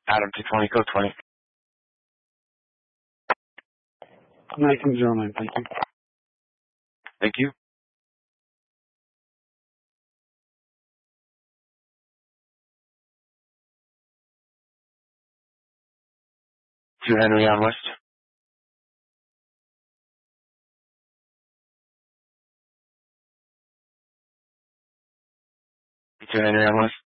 Adam 220, code 20. 1909, thank you. Thank you. To Henry on West. 2 Henry on West.